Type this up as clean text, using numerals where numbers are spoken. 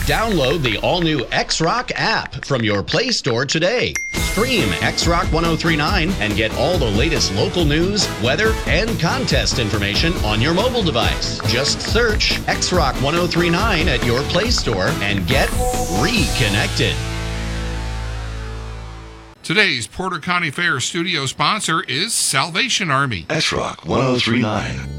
Download the all-new X-Rock app from your Play Store today. Stream X-Rock 1039 and get all the latest local news, weather, and contest information on your mobile device. Just search X-Rock 1039 at your Play Store and get reconnected. Today's Porter County Fair studio sponsor is Salvation Army. X-Rock 1039.